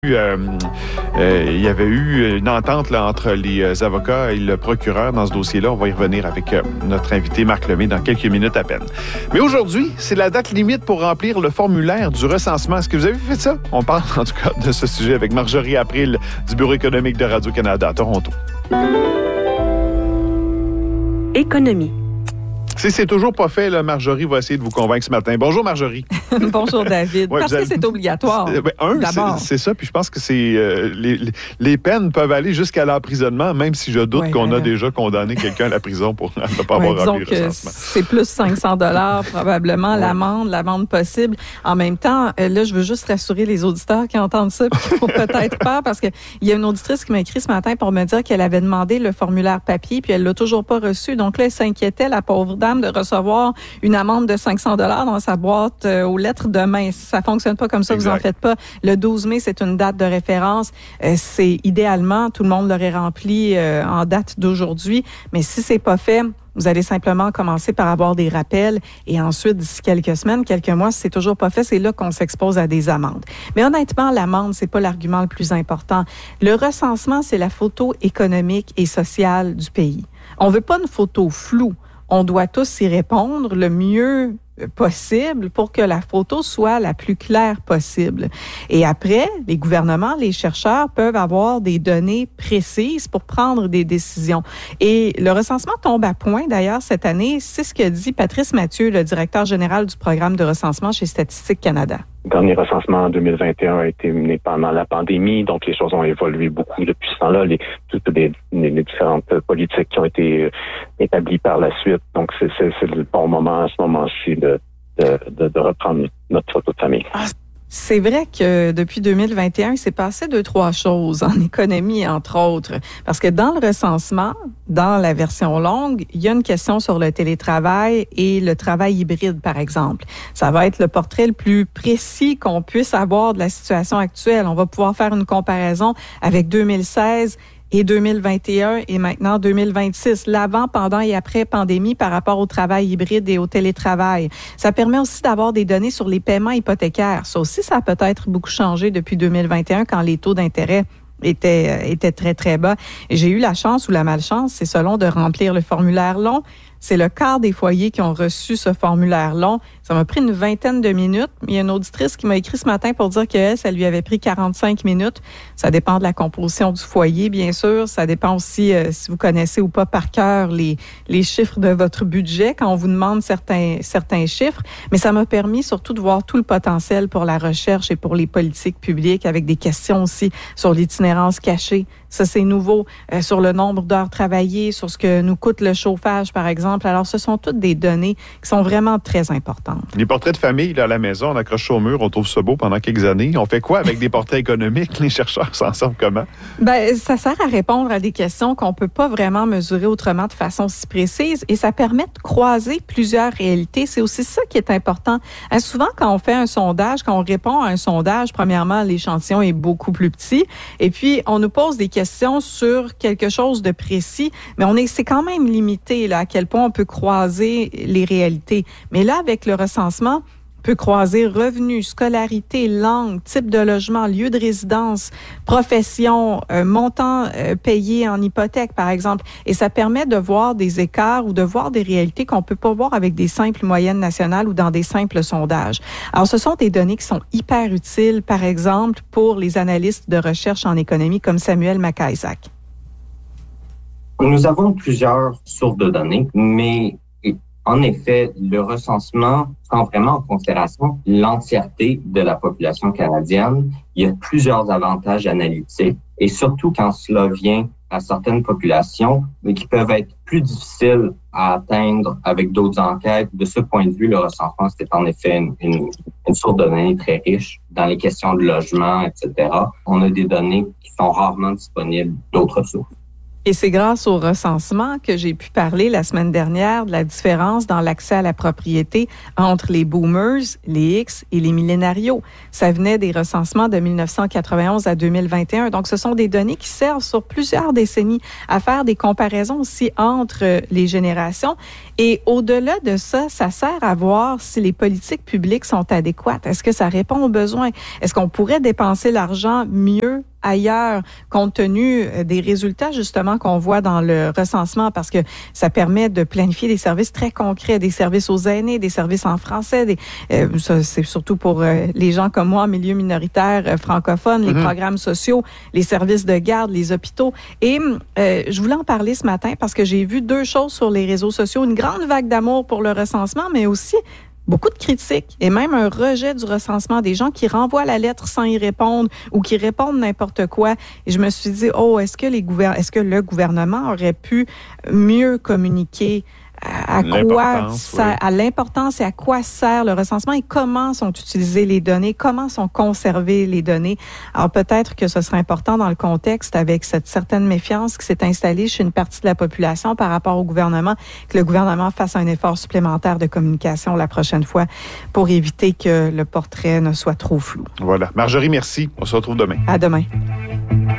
il y avait eu une entente là, entre les avocats et le procureur dans ce dossier-là. On va y revenir avec notre invité Marc Lemay dans quelques minutes à peine. Mais aujourd'hui, c'est la date limite pour remplir le formulaire du recensement. Est-ce que vous avez fait ça? On parle en tout cas de ce sujet avec Marjorie April du Bureau économique de Radio-Canada à Toronto. Économie. Si c'est toujours pas fait, là, Marjorie va essayer de vous convaincre ce matin. Bonjour, Marjorie. Bonjour, David. Ouais, parce que c'est obligatoire. D'abord. C'est ça. Puis je pense que les peines peuvent aller jusqu'à l'emprisonnement, même si je doute qu'on a déjà condamné quelqu'un à la prison pour ne pas avoir rempli le recensement. C'est plus $500 probablement, l'amende possible. En même temps, là, je veux juste rassurer les auditeurs qui entendent ça et qui ont peut-être peur, parce qu'il y a une auditrice qui m'a écrit ce matin pour me dire qu'elle avait demandé le formulaire papier puis elle l'a toujours pas reçu. Donc là, elle s'inquiétait, la pauvre dame, de recevoir une amende de $500 dans sa boîte aux lettres demain. Ça fonctionne pas comme ça, exact. Vous en faites pas. Le 12 mai, c'est une date de référence. C'est idéalement, tout le monde l'aurait rempli en date d'aujourd'hui. Mais si c'est pas fait, vous allez simplement commencer par avoir des rappels et ensuite, d'ici quelques semaines, quelques mois, si c'est toujours pas fait, c'est là qu'on s'expose à des amendes. Mais honnêtement, l'amende, c'est pas l'argument le plus important. Le recensement, c'est la photo économique et sociale du pays. On veut pas une photo floue. On doit tous y répondre le mieux possible pour que la photo soit la plus claire possible. Et après, les gouvernements, les chercheurs peuvent avoir des données précises pour prendre des décisions. Et le recensement tombe à point, d'ailleurs, cette année. C'est ce que dit Patrice Mathieu, le directeur général du programme de recensement chez Statistique Canada. Le dernier recensement en 2021 a été mené pendant la pandémie, donc les choses ont évolué beaucoup depuis ce temps-là. Toutes les différentes politiques qui ont été établies par la suite. Donc, c'est le bon moment à ce moment-ci de reprendre notre photo de famille. C'est vrai que depuis 2021, il s'est passé 2-3 choses en économie, entre autres. Parce que dans le recensement, dans la version longue, il y a une question sur le télétravail et le travail hybride, par exemple. Ça va être le portrait le plus précis qu'on puisse avoir de la situation actuelle. On va pouvoir faire une comparaison avec 2016 et 2021 et maintenant 2026, l'avant, pendant et après pandémie par rapport au travail hybride et au télétravail. Ça permet aussi d'avoir des données sur les paiements hypothécaires. Ça aussi, ça a peut-être beaucoup changé depuis 2021 quand les taux d'intérêt étaient très, très bas. Et j'ai eu la chance ou la malchance, c'est selon, de remplir le formulaire long. C'est le quart des foyers qui ont reçu ce formulaire long. Ça m'a pris une vingtaine de minutes. Il y a une auditrice qui m'a écrit ce matin pour dire que ça lui avait pris 45 minutes. Ça dépend de la composition du foyer, bien sûr. Ça dépend aussi si vous connaissez ou pas par cœur les chiffres de votre budget quand on vous demande certains chiffres. Mais ça m'a permis surtout de voir tout le potentiel pour la recherche et pour les politiques publiques, avec des questions aussi sur l'itinérance cachée. Ça, c'est nouveau. Sur le nombre d'heures travaillées, sur ce que nous coûte le chauffage, par exemple. Alors, ce sont toutes des données qui sont vraiment très importantes. Les portraits de famille là, à la maison, on accroche au mur, on trouve ça beau pendant quelques années. On fait quoi avec des portraits économiques? Les chercheurs s'en sortent comment? Ça sert à répondre à des questions qu'on peut pas vraiment mesurer autrement de façon si précise, et ça permet de croiser plusieurs réalités. C'est aussi ça qui est important. Souvent, quand on fait un sondage, quand on répond à un sondage, premièrement, l'échantillon est beaucoup plus petit, et puis on nous pose des questions sur quelque chose de précis, mais c'est quand même limité là, à quel point on peut croiser les réalités. Mais là, avec le recensement, on peut croiser revenus, scolarité, langue, type de logement, lieu de résidence, profession, montant payé en hypothèque, par exemple. Et ça permet de voir des écarts ou de voir des réalités qu'on peut pas voir avec des simples moyennes nationales ou dans des simples sondages. Alors, ce sont des données qui sont hyper utiles, par exemple, pour les analystes de recherche en économie comme Samuel Macaïsac. Nous avons plusieurs sources de données, mais en effet, le recensement prend vraiment en considération l'entièreté de la population canadienne. Il y a plusieurs avantages analytiques, et surtout quand cela vient à certaines populations, mais qui peuvent être plus difficiles à atteindre avec d'autres enquêtes. De ce point de vue, le recensement, c'est en effet une source de données très riche dans les questions de logement, etc. On a des données qui sont rarement disponibles d'autres sources. Et c'est grâce au recensement que j'ai pu parler la semaine dernière de la différence dans l'accès à la propriété entre les boomers, les X et les millénarios. Ça venait des recensements de 1991 à 2021. Donc, ce sont des données qui servent sur plusieurs décennies à faire des comparaisons aussi entre les générations. Et au-delà de ça, ça sert à voir si les politiques publiques sont adéquates. Est-ce que ça répond aux besoins? Est-ce qu'on pourrait dépenser l'argent mieux ailleurs, compte tenu des résultats justement qu'on voit dans le recensement, parce que ça permet de planifier des services très concrets, des services aux aînés, des services en français, ça, c'est surtout pour les gens comme moi, milieu minoritaire francophone, les programmes sociaux, les services de garde, les hôpitaux. Et je voulais en parler ce matin parce que j'ai vu deux choses sur les réseaux sociaux, une grande vague d'amour pour le recensement, mais aussi beaucoup de critiques et même un rejet du recensement, des gens qui renvoient la lettre sans y répondre ou qui répondent n'importe quoi. Et je me suis dit, est-ce que le gouvernement aurait pu mieux communiquer à l'importance et à quoi sert le recensement et comment sont utilisées les données, comment sont conservées les données. Alors peut-être que ce serait important dans le contexte avec cette certaine méfiance qui s'est installée chez une partie de la population par rapport au gouvernement, que le gouvernement fasse un effort supplémentaire de communication la prochaine fois pour éviter que le portrait ne soit trop flou. Voilà. Marjorie, merci. On se retrouve demain. À demain.